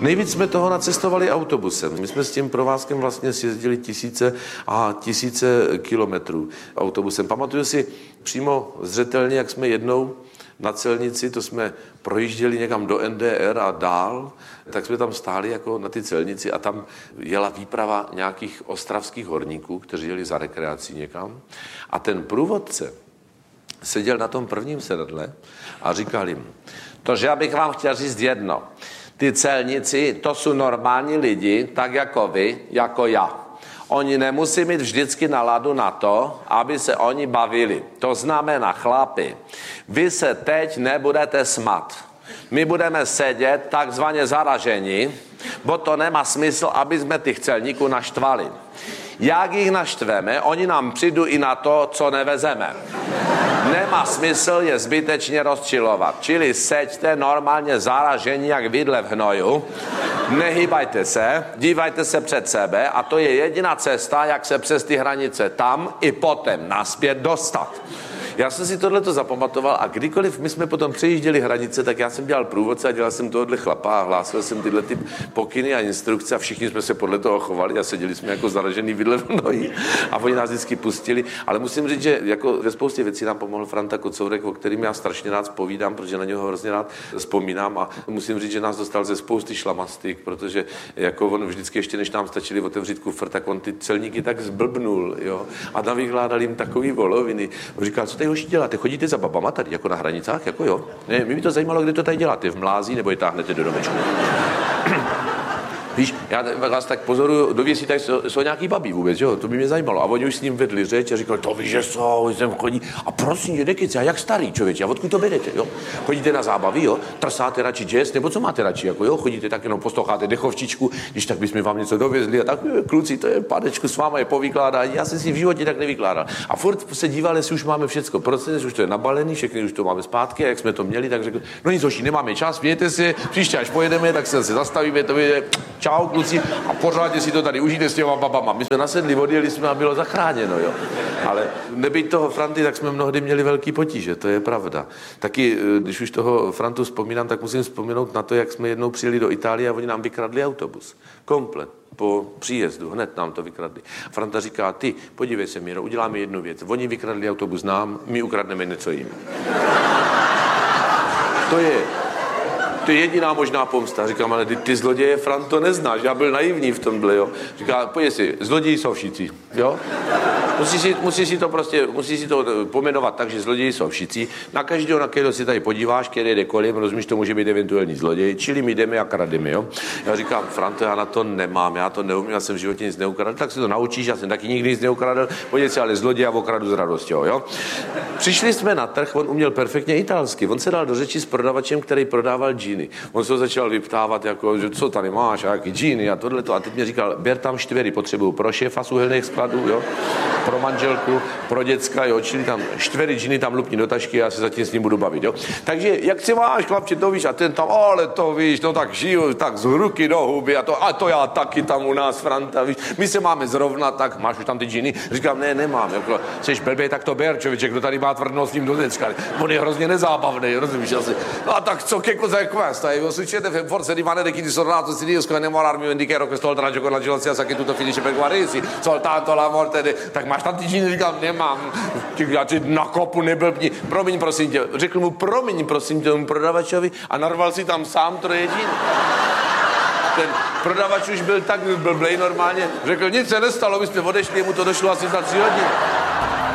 Nejvíc jsme toho nacestovali autobusem. My jsme s tím provázkem vlastně sjezdili tisíce a tisíce kilometrů autobusem. Pamatuju si přímo zřetelně, jak jsme jednou na celnici, to jsme projížděli někam do NDR a dál, tak jsme tam stáli jako na ty celnici a tam jela výprava nějakých ostravských horníků, kteří jeli za rekreací někam. A ten průvodce seděl na tom prvním sedadle a říkal jim, že já bych vám chtěl říct jedno. Ty celníci, to jsou normální lidi, tak jako vy, jako já. Oni nemusí mít vždycky náladu na to, aby se oni bavili. To znamená, chlapi, vy se teď nebudete smát. My budeme sedět takzvaně zaražení, bo to nemá smysl, aby jsme těch celníků naštvali. Jak jich naštveme, oni nám přijdou i na to, co nevezeme. Nemá smysl je zbytečně rozčilovat. Čili seďte normálně zaražení jak vidle v hnoju, nehýbajte se, dívajte se před sebe a to je jediná cesta, jak se přes ty hranice tam i potom naspět dostat. Já jsem si tohleto zapamatoval a kdykoliv my jsme potom přejížděli hranice, tak já jsem dělal průvodce a dělal jsem tohle chlapa a hlásil jsem tyhle ty pokyny a instrukce a všichni jsme se podle toho chovali a seděli jsme jako zaražený vidle v nohy a oni nás vždycky pustili. Ale musím říct, že jako ve spoustě věcí nám pomohl Franta Kocourek, o kterým já strašně rád zpovídám, protože na něho hrozně rád vzpomínám a musím říct, že nás dostal ze spousty šlamastik, protože jako on vždycky ještě než nám stačili otevřít kufr, tak on ty celníky tak zblbnul, jo. A navykládal jim takový voloviny. On říkal, co tady hoši děláte? Chodíte za babama tady jako na hranicách, jako jo? Ne, mě by to zajímalo, kde to tady děláte, v Mlází nebo je táhnete do domečku. Víš, já vás tak pozoruju, do věcí, tak jsou nějaký babí vůbec, jo, to by mě zajímalo. A oni už s ním vedli řeč a říkali, to víš, že jsou, sem chodí. A prosím, je nekyce, a jak starý člověk, a odkud to berete, jo? Chodíte na zábavy, jo? Trsáte radši jazz, nebo co máte radši, jako jo? Chodíte tak jenom posloucháte dechovčičku, když tak bychom vám něco dovezli a tak, kluci, to je pádečku s váma je povykládání, já jsem si v životě tak nevykládal. A furt se dívali, jestli už máme všecko, proces, už to je nabalený, všechny už to máme zpátky, a jak jsme to měli, tak řekl, no nic hoši, nemáme čas, mějte si, příště až pojedeme, tak se zastavíme, to je čau kluci a pořádně si to tady užijte s těma babama. My jsme nasedli, odjeli jsme a bylo zachráněno, jo. Ale nebýt toho Franty, tak jsme mnohdy měli velký potíže, to je pravda. Taky, když už toho Frantu vzpomínám, tak musím vzpomenout na to, jak jsme jednou přijeli do Itálie a oni nám vykradli autobus. Komplet. Po příjezdu, hned nám to vykradli. Franta říká, ty, podívej se, Míro, uděláme jednu věc. Oni vykradli autobus nám, my ukradneme něco jim. To je jediná možná pomsta. Říkám, ale ty zloděje, Franto, neznáš. Já byl naivní v tomhle, jo. Říká, pojď si, zloději jsou všichni, jo. Musíš si to pomenovat tak, že zloději jsou všichni. Na každého, na kterého si tady podíváš, který jde kolem, rozumíš, to může být eventuální zloděj, čili my jdeme a krademe, jo. Já říkám, Franto, já na to nemám, já to neumím, já jsem v životě nic neukradl, tak si to naučíš, já jsem taky nikdy nic neukradl, pojď si, ale zloděj a okradu s radostí, jo. Přišli jsme na trh, on uměl perfektně italsky, on se dal do řeči s prodavačem, který prodával džíny. On se ho začal vyptávat, jako, že co tady máš, a jaký džíny a tohleto. A teď mě říkal, ber tam 4, potřebuju pro šéfa z uhelných skladů, jo, pro manželku, pro děcka, jo, čili tam 4 džíny tam lupni do tašky, já se zatím s ním budu bavit, jo. Takže, jak si máš, chlapče, to víš, a ten tam, ale to víš, no tak žiju, tak z ruky do huby, a to já taky tam u nás, Franta, víš, my se máme zrovna, tak máš už tam ty džíny? Říkám, ne, nemám, jako, seš blbej, tak to ber, člověče, kdo tady má tvrdnost s ním do děcka, on je hrozně nezábavný, rozumíš, asi. No a tak co, che cosa è questo? Succede forse rimane chi di sornato si riesco a innamorarmi un dichiaro questo oltre raggio con la gelosia sa che tutto finisce per guarirsi soltanto la morte de... Tak máš tam ty džíny, říkám, nemám. Já ti na kopu neblbni. Promiň, prosím tě. Řekl mu, promiň, prosím tě, tomu prodavačovi a narval si tam sám 3 džíny. Ten prodavač už byl tak blblej normálně. Řekl, nic se nestalo, my jsme odešli, mu to došlo asi za 3 hodiny.